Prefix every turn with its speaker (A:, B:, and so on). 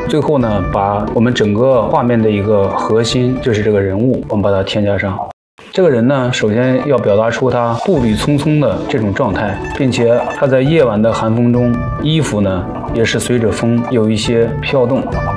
A: 最后呢，把我们整个画面的一个核心，就是这个人物，我们把它添加上。这个人呢，首先要表达出他步履匆匆的这种状态，并且他在夜晚的寒风中，衣服呢也是随着风有一些飘动。